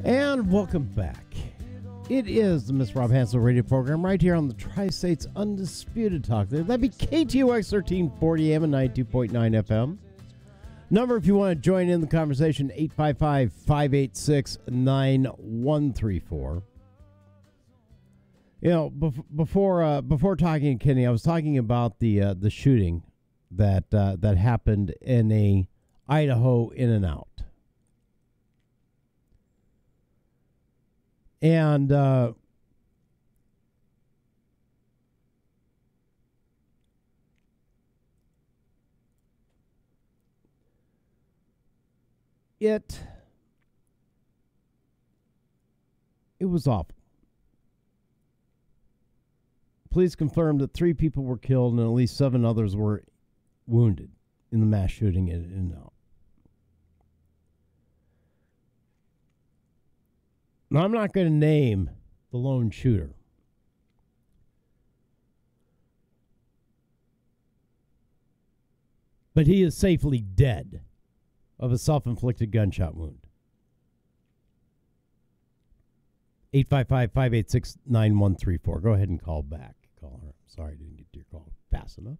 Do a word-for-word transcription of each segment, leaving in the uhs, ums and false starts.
And welcome back. It is the Miss Rob Hansel radio program right here on the Tri-State's Undisputed Talk. That'd be K T O X thirteen forty A M and ninety-two point nine F M. Number, if you want to join in the conversation, eight five five, five eight six, nine one three four. You know, bef- before uh, before talking to Kenny, I was talking about the uh, the shooting that uh, that happened in a Idaho In-N-Out. And uh, it it was awful. Police confirmed that three people were killed and at least seven others were wounded in the mass shooting in In-N-Out. Now, I'm not going to name the lone shooter. But he is safely dead of a self-inflicted gunshot wound. eight five five, five eight six, nine one three four. Go ahead and call back. Call her. Sorry I didn't get to your call fast enough.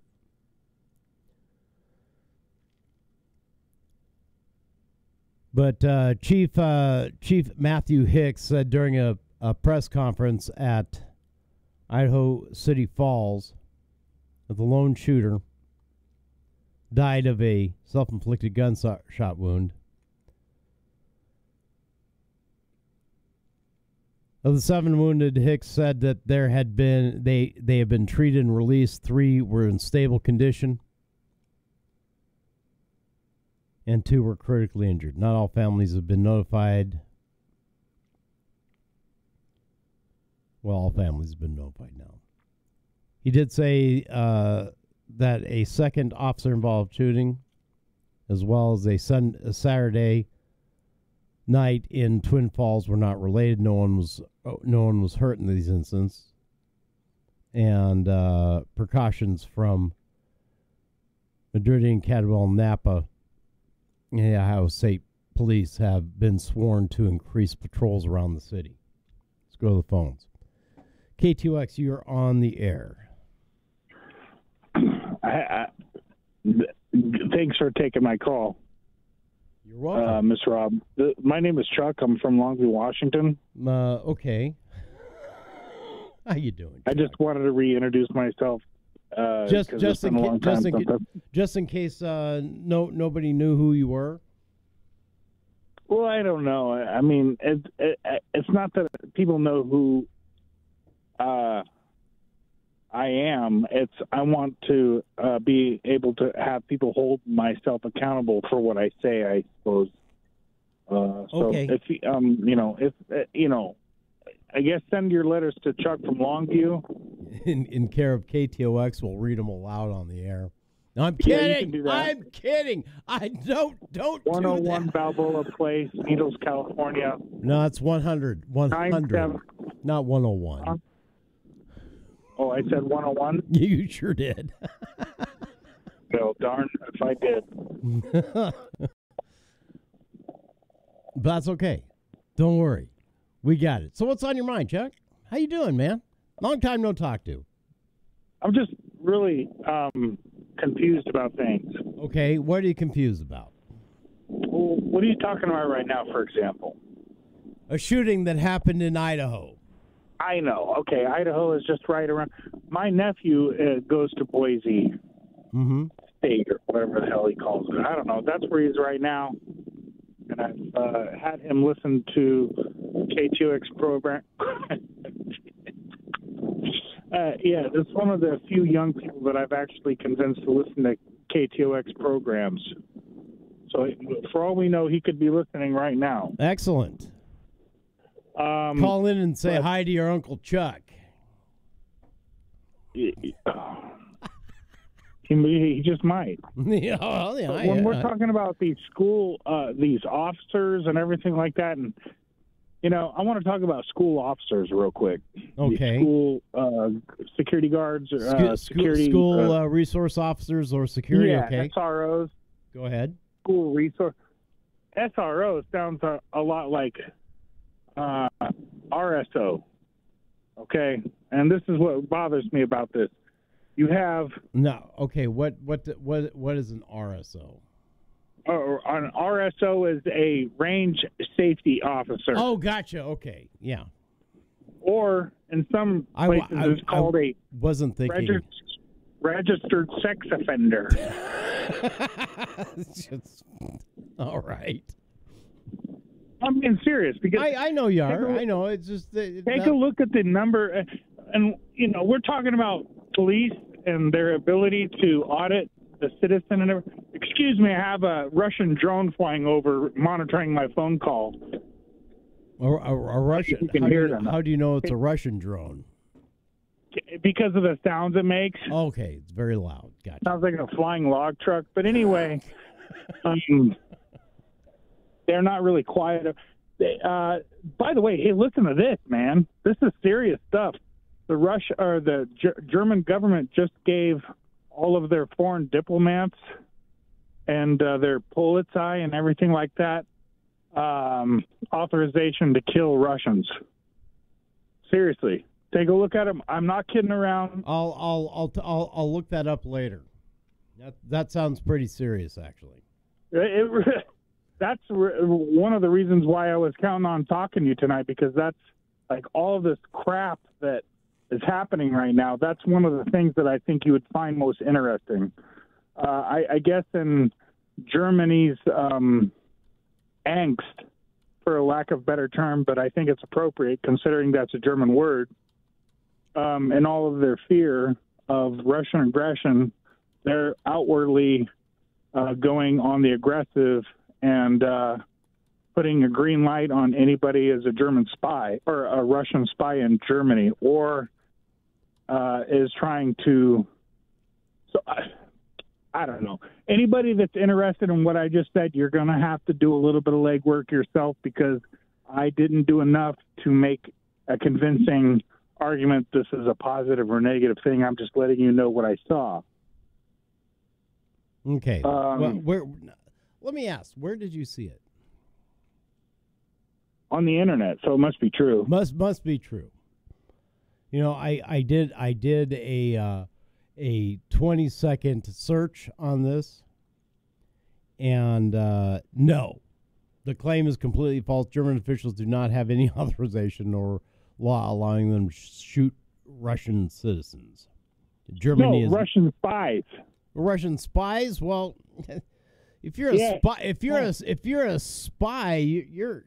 But uh, Chief uh, Chief Matthew Hicks said during a, a press conference at Idaho City Falls that the lone shooter died of a self-inflicted gunshot wound. Of the seven wounded, Hicks said that there had been they they have been treated and released. Three were in stable condition, and two were critically injured. Not all families have been notified. Well, all families have been notified now. He did say uh, that a second officer-involved shooting, as well as a, sun, a Saturday night in Twin Falls, were not related. No one was no one was hurt in these incidents, and uh, precautions from Madrid, Cadwell, and Napa. Yeah, Ohio State Police have been sworn to increase patrols around the city. Let's go to the phones. K T O X, you're on the air. I, I, thanks for taking my call. You're welcome. Uh, Miss Rob. The, my name is Chuck. I'm from Longview, Washington. Uh, okay. How you doing, Chuck? I just wanted to reintroduce myself. Uh, just just in, ca- just, in ca- just in case uh, no nobody knew who you were. Well, I don't know. I, I mean, it, it, it's not that people know who uh, I am. It's I want to uh, be able to have people hold myself accountable for what I say, I suppose. Uh, so okay. if um, you know, if uh, you know, I guess send your letters to Chuck from Longview. In, in care of K T O X, we'll read them aloud on the air. No, I'm kidding. Yeah, you can do that. I'm kidding. I don't don't one oh one do that. Balboa Place, Needles, California. No, it's one hundred. one hundred. Not one oh one. Huh? Oh, I said one oh one? You sure did. Well, darn if I did. But that's okay. Don't worry. We got it. So what's on your mind, Chuck? How you doing, man? Long time no talk to. I'm just really um, confused about things. Okay, what are you confused about? Well, what are you talking about right now, for example? A shooting that happened in Idaho. I know. Okay, Idaho is just right around. My nephew uh, goes to Boise mm-hmm. State or whatever the hell he calls it. I don't know. That's where he is right now. And I've uh, had him listen to K T O X program. Uh, yeah, it's one of the few young people that I've actually convinced to listen to K T O X programs. So for all we know, he could be listening right now. Excellent. Um, Call in and say but, hi to your Uncle Chuck. He, he just might. yeah, well, yeah, when yeah. we're talking about these school, uh, these officers and everything like that, and you know, I want to talk about school officers real quick. Okay. The school uh, security guards, or uh, Sc- security school uh, uh, resource officers or security. Yeah, okay. S R Os. Go ahead. School resource. S R O sounds a, a lot like uh, R S O. Okay, and this is what bothers me about this. You have No, okay. What what what what is an R S O? uh, an R S O is a range safety officer, Oh, gotcha. Okay, yeah. or in some I, places I, it's called I a wasn't thinking. regis- registered sex offender. It's just, all right. I'm being serious because I, I know you Take are. a- I know. It's just that. take that- a look at the number, uh, and you know we're talking about police and their ability to audit the citizen and everything. Excuse me, I have a Russian drone flying over monitoring my phone call. A, a, a Russian. You can how, hear do it you, or not. how do you know it's a Russian drone? Because of the sounds it makes. Okay, it's very loud. Gotcha. Sounds like a flying log truck. But anyway, um, they're not really quiet. They, uh, by the way, hey, listen to this, man. This is serious stuff. The Russia or the G- German government just gave all of their foreign diplomats and uh, their Polizei and everything like that um, authorization to kill Russians. Seriously. Take a look at them. I'm not kidding around. I'll I'll I'll t- I'll, I'll look that up later. That that sounds pretty serious, actually. It, it, that's re- one of the reasons why I was counting on talking to you tonight, because that's like all of this crap that is happening right now. That's one of the things that I think you would find most interesting. Uh, I, I guess in Germany's um, angst, for a lack of better term, but I think it's appropriate considering that's a German word, um, and all of their fear of Russian aggression, they're outwardly uh, going on the aggressive and uh, putting a green light on anybody as a German spy or a Russian spy in Germany, or uh, is trying to. So I, I don't know. Anybody that's interested in what I just said, you're going to have to do a little bit of legwork yourself, because I didn't do enough to make a convincing argument this is a positive or negative thing. I'm just letting you know what I saw. Okay. Um, well, where? Let me ask. Where did you see it? On the internet, so it must be true. Must must be true. You know, I I did I did a uh, a twenty second search on this, and uh, no, the claim is completely false. German officials do not have any authorization or law allowing them to shoot Russian citizens. Germany No, is Russian spies. Russian spies. Well, if you're a Yeah. spy, if you're Yeah. a if you're a spy, you, you're.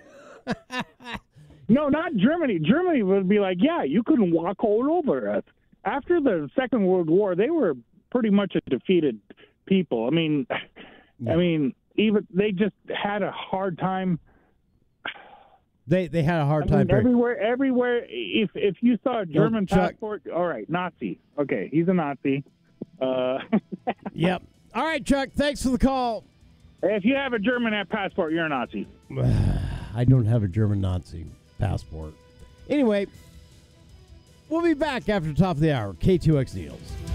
No, not Germany. Germany would be like, yeah, you couldn't walk all over us. After the Second World War, they were pretty much a defeated people. I mean, Yeah. I mean, even they just had a hard time. They they had a hard I time. mean, period. everywhere, everywhere. If if you saw a German Chuck. passport, all right, Nazi. Okay, he's a Nazi. Uh, Yep. All right, Chuck. Thanks for the call. if you have a German passport, you're a Nazi. I don't have a German Nazi passport. Anyway, we'll be back after the top of the hour. K two X News.